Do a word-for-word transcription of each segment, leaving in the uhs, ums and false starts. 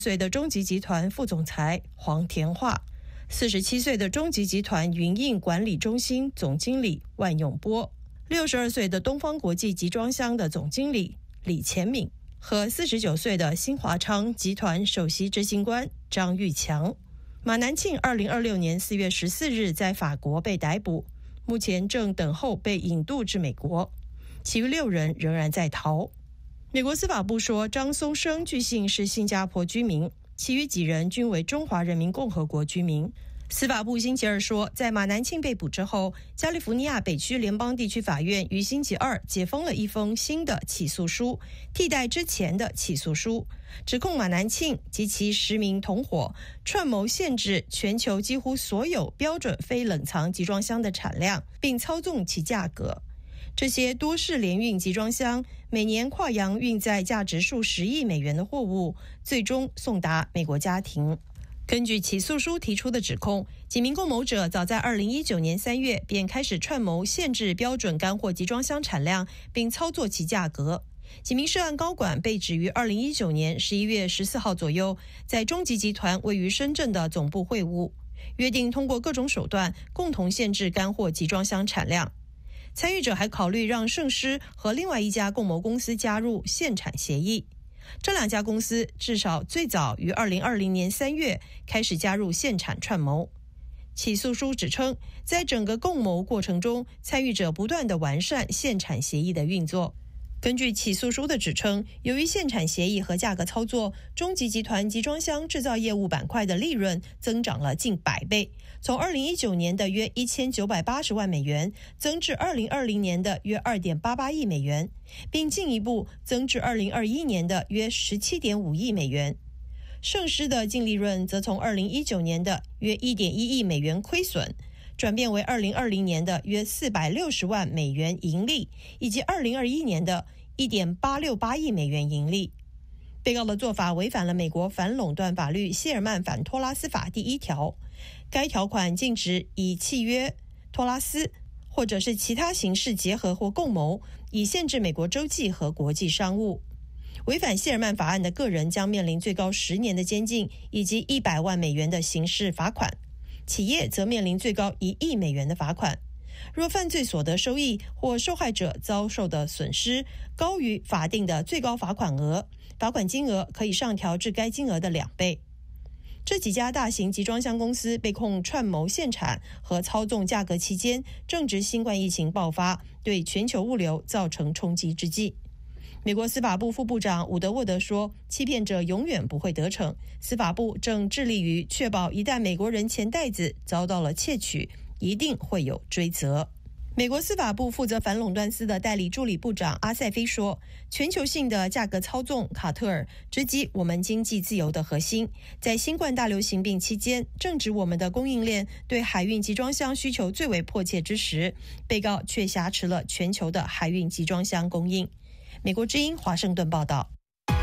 岁的中集集团副总裁黄田化，四十七岁的中集集团云印管理中心总经理万永波，六十二岁的东方国际集装箱的总经理李前敏和四十九岁的新华昌集团首席执行官张玉强。马南庆二零二六年四月十四日在法国被逮捕，目前正等候被引渡至美国，其余六人仍然在逃。美国司法部说，张松生据信是新加坡居民，其余几人均为中华人民共和国居民。司法部星期二说，在马南庆被捕之后，加利福尼亚北区联邦地区法院于星期二解封了一封新的起诉书，替代之前的起诉书，指控马南庆及其十名同伙串谋限制全球几乎所有标准非冷藏集装箱的产量，并操纵其价格。这些多式联运集装箱每年跨洋运载价值数十亿美元的货物，最终送达美国家庭。根据起诉书提出的指控，几名共谋者早在二零一九年三月便开始串谋限制标准干货集装箱产量，并操作其价格。几名涉案高管被指于二零一九年十一月十四号左右，在中集集团位于深圳的总部会晤，约定通过各种手段共同限制干货集装箱产量。参与者还考虑让盛狮和另外一家共谋公司加入限产协议。这两家公司至少最早于二零二零年三月开始加入限产串谋。起诉书指称，在整个共谋过程中，参与者不断地完善限产协议的运作。根据起诉书的指称，由于限产协议和价格操作，中集集团集装箱制造业务板块的利润增长了近百倍，从二零一九年的约一千九百八十万美元增至二零二零年的约二点八八亿美元，并进一步增至二零二一年的约十七点五亿美元。盛狮的净利润则从二零一九年的约一点一亿美元亏损，转变为二零二零年的约四百六十万美元盈利，以及二零二一年的一点八六八亿美元盈利。被告的做法违反了美国反垄断法律谢尔曼反托拉斯法第一条，该条款禁止以契约、托拉斯或者是其他形式结合或共谋，以限制美国洲际和国际商务。违反谢尔曼法案的个人将面临最高十年的监禁以及一百万美元的刑事罚款，企业则面临最高一亿美元的罚款。若犯罪所得收益或受害者遭受的损失高于法定的最高罚款额，罚款金额可以上调至该金额的两倍。这几家大型集装箱公司被控串谋限产和操纵价格期间，正值新冠疫情爆发，对全球物流造成冲击之际。美国司法部副部长伍德沃德说，欺骗者永远不会得逞，司法部正致力于确保一旦美国人钱袋子遭到了窃取，一定会有追责。美国司法部负责反垄断司的代理助理部长阿塞菲说，全球性的价格操纵卡特尔直击我们经济自由的核心。在新冠大流行病期间，正值我们的供应链对海运集装箱需求最为迫切之时，被告却挟持了全球的海运集装箱供应。美国之音华盛顿报道。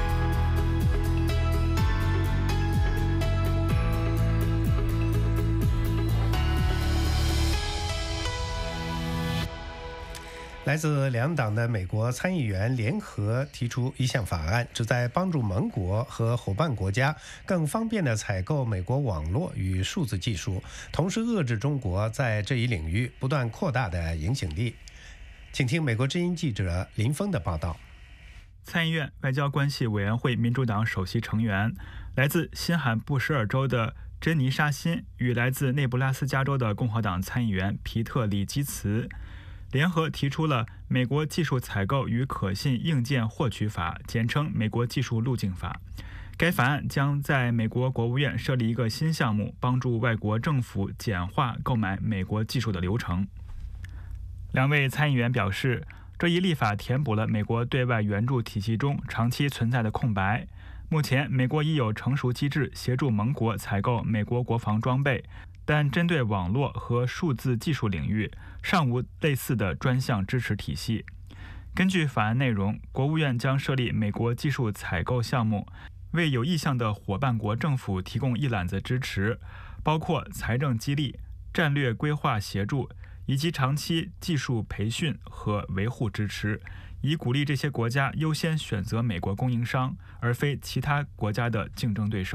来自两党的美国参议员联合提出一项法案，旨在帮助盟国和伙伴国家更方便地采购美国网络与数字技术，同时遏制中国在这一领域不断扩大的影响力。请听美国之音记者林峰的报道。 参议院外交关系委员会民主党首席成员、来自新罕布什尔州的珍妮莎辛与来自内布拉斯加州的共和党参议员皮特里基茨联合提出了美国技术采购与可信硬件获取法，简称美国技术路径法。该法案将在美国国务院设立一个新项目，帮助外国政府简化购买美国技术的流程。两位参议员表示，这一立法填补了美国对外援助体系中长期存在的空白。目前，美国已有成熟机制协助盟国采购美国国防装备，但针对网络和数字技术领域，尚无类似的专项支持体系。根据法案内容，国务院将设立美国技术采购项目，为有意向的伙伴国政府提供一揽子支持，包括财政激励、战略规划协助以及长期技术培训和维护支持，以鼓励这些国家优先选择美国供应商，而非其他国家的竞争对手。